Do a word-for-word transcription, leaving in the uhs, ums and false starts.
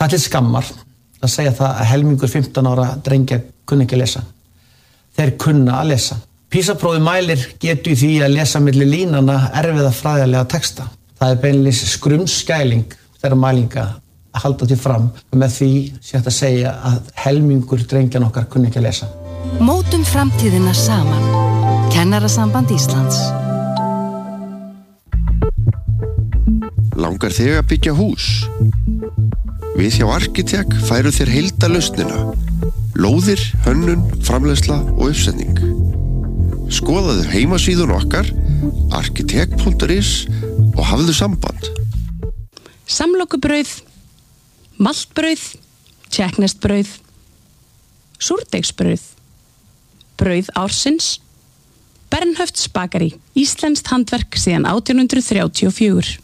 Það er til skammar að segja það að helmingur fimmtán ára drengja kunni ekki að lesa. Þeir kunna að lesa. PISA-prófið mælir getu í því að lesa milli línanna erfiða fræðilega texta. Það er beinlínis skrumskæling þeirra mælinga að halda til fram og með því sé hægt að segja að helmingur drengjan okkar kunni ekki að lesa. Mótum framtíðina saman. Kennarasamband Íslands. Langar þig að byggja hús? Við hjá Arkitek færu þér heildarlausnina. Lóðir, hönnun, framleiðsla og uppsetning. Skoðaðu heimasíðun okkar arkitek punktur is og hafðu samband. Samlokubrauð, maltbrauð, tékkneskt-brauð, súrdeigsbrauð, brauð ársins, Bernhöfts bakari, íslenskt handverk síðan átján hundruð þrjátíu og fjögur.